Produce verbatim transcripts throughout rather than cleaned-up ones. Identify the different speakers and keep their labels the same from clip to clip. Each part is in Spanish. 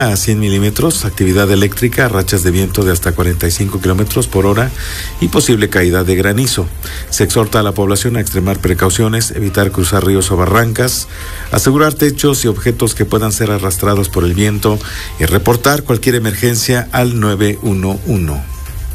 Speaker 1: a cien milímetros, actividad eléctrica, rachas de viento de hasta cuarenta y cinco kilómetros por hora y posible caída de granizo. Se exhorta a la población a extremar precauciones, evitar cruzar ríos o barrancas, asegurar techos y objetos que puedan ser arrastrados por el viento y reportar cualquier emergencia al nueve uno uno.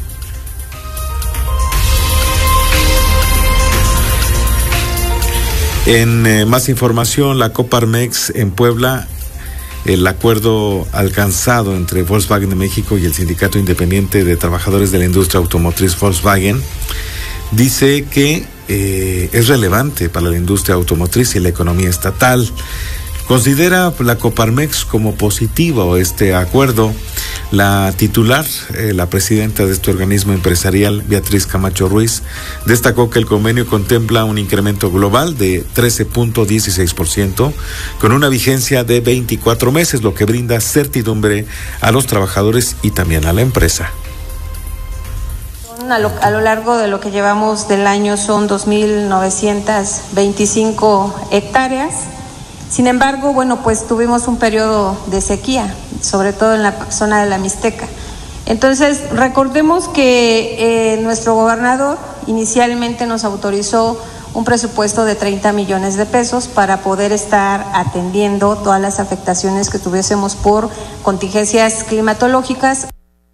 Speaker 1: En eh, más información, la Coparmex en Puebla, el acuerdo alcanzado entre Volkswagen de México y el Sindicato Independiente de Trabajadores de la Industria Automotriz Volkswagen, dice que eh, es relevante para la industria automotriz y la economía estatal. Considera la Coparmex como positivo este acuerdo. La titular, eh, la presidenta de este organismo empresarial, Beatriz Camacho Ruiz, destacó que el convenio contempla un incremento global de trece punto dieciséis por ciento con una vigencia de veinticuatro meses, lo que brinda certidumbre a los trabajadores y también a la empresa.
Speaker 2: A lo, a lo largo de lo que llevamos del año son dos mil novecientas veinticinco hectáreas. Sin embargo, bueno, pues tuvimos un periodo de sequía, sobre todo en la zona de la Mixteca. Entonces, recordemos que eh, nuestro gobernador inicialmente nos autorizó un presupuesto de treinta millones de pesos para poder estar atendiendo todas las afectaciones que tuviésemos por contingencias climatológicas.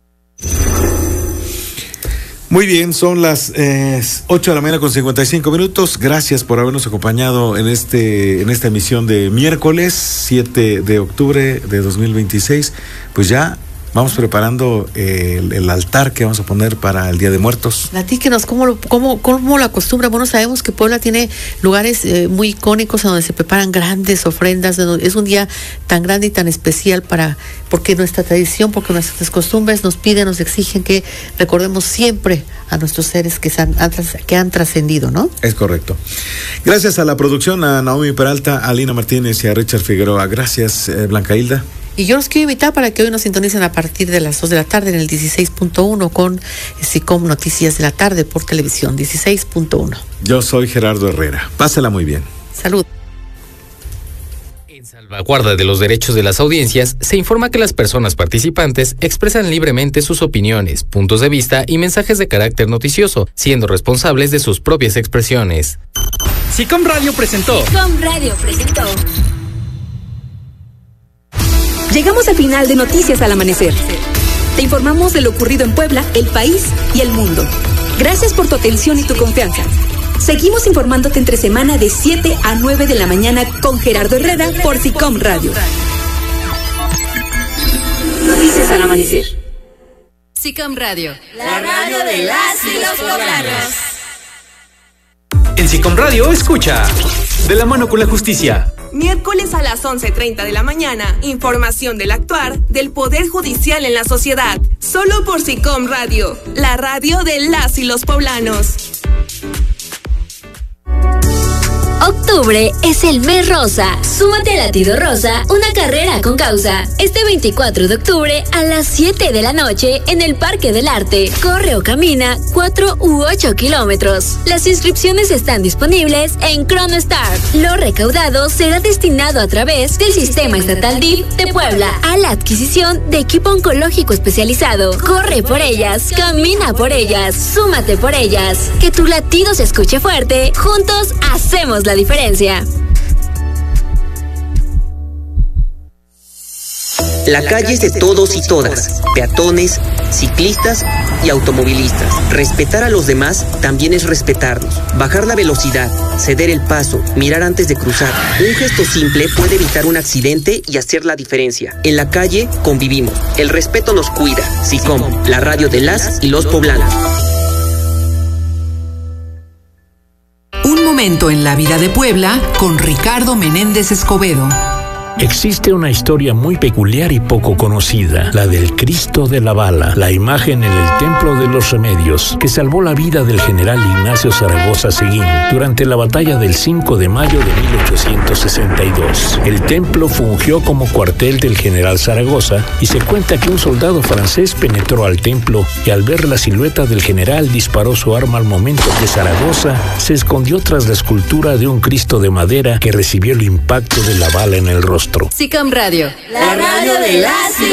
Speaker 1: Muy bien, son las eh, ocho de la mañana con cincuenta y cinco minutos. Gracias por habernos acompañado en este en esta emisión de miércoles siete de octubre de dos mil veintiséis. Pues ya vamos preparando eh, el, el altar que vamos a poner para el Día de Muertos.
Speaker 3: Platíquenos cómo lo, cómo, cómo lo acostumbra. Bueno, sabemos que Puebla tiene lugares eh, muy icónicos en donde se preparan grandes ofrendas. Es un día tan grande y tan especial para porque nuestra tradición, porque nuestras costumbres nos piden, nos exigen que recordemos siempre a nuestros seres que, han, que han trascendido, ¿no?
Speaker 1: Es correcto. Gracias a la producción, a Naomi Peralta, a Lina Martínez y a Richard Figueroa. Gracias, eh, Blanca Hilda.
Speaker 3: Y yo los quiero invitar para que hoy nos sintonicen a partir de las dos de la tarde en el dieciséis punto uno con SICOM Noticias de la Tarde por televisión, dieciséis punto uno.
Speaker 1: Yo soy Gerardo Herrera. Pásela muy bien.
Speaker 3: Salud.
Speaker 4: En salvaguarda de los derechos de las audiencias, se informa que las personas participantes expresan libremente sus opiniones, puntos de vista y mensajes de carácter noticioso, siendo responsables de sus propias expresiones.
Speaker 5: SICOM Radio presentó.
Speaker 6: SICOM Radio presentó. Llegamos al final de Noticias al Amanecer. Te informamos de lo ocurrido en Puebla, el país y el mundo. Gracias por tu atención y tu confianza. Seguimos informándote entre semana de siete a nueve de la mañana con Gerardo Herrera por SICOM Radio. Noticias al Amanecer.
Speaker 7: SICOM Radio,
Speaker 8: la radio de las y los poblanos.
Speaker 5: En SICOM Radio escucha De la mano con la justicia.
Speaker 9: Miércoles a las once treinta de la mañana, información del actuar del Poder Judicial en la sociedad. Solo por SICOM Radio, la radio de las y los poblanos.
Speaker 7: Octubre es el mes rosa. Súmate al Latido Rosa, una carrera con causa. Este veinticuatro de octubre a las siete de la noche en el Parque del Arte. Corre o camina cuatro u ocho kilómetros. Las inscripciones están disponibles en ChronoStar. Lo recaudado será destinado a través del Sistema Estatal D I F de Puebla a la adquisición de equipo oncológico especializado. Corre por ellas, camina por ellas, súmate por ellas. Que tu latido se escuche fuerte. Juntos hacemos la diferencia.
Speaker 10: La calle es de todos y todas, peatones, ciclistas y automovilistas. Respetar a los demás también es respetarnos. Bajar la velocidad, ceder el paso, mirar antes de cruzar. Un gesto simple puede evitar un accidente y hacer la diferencia. En la calle convivimos. El respeto nos cuida. SICOM, la radio de las y los poblanos.
Speaker 11: Un momento en la vida de Puebla con Ricardo Menéndez Escobedo.
Speaker 12: Existe una historia muy peculiar y poco conocida, la del Cristo de la Bala, la imagen en el Templo de los Remedios, que salvó la vida del general Ignacio Zaragoza Seguín durante la batalla del cinco de mayo de mil ochocientos sesenta y dos. El templo fungió como cuartel del general Zaragoza y se cuenta que un soldado francés penetró al templo y al ver la silueta del general disparó su arma al momento que Zaragoza se escondió tras la escultura de un Cristo de madera que recibió el impacto de la bala en el rostro. rostro.
Speaker 6: SICAM Radio,
Speaker 8: la radio de las